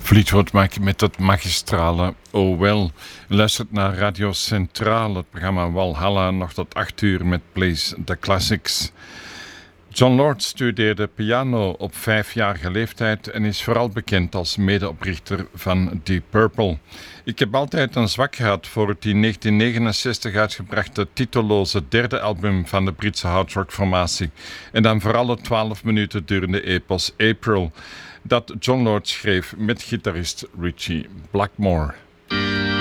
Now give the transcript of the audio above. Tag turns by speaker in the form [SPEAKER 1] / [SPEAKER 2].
[SPEAKER 1] Fleetwood Mac met het magistrale Oh Well. U luistert naar Radio Centraal, het programma Walhalla, nog tot 8 uur met Plays the Classics. John Lord studeerde piano op 5-jarige leeftijd en is vooral bekend als medeoprichter van Deep Purple. Ik heb altijd een zwak gehad voor het in 1969 uitgebrachte titelloze derde album van de Britse hardrockformatie en dan vooral het 12 minuten durende epos April, dat John Lord schreef met gitarist Ritchie Blackmore.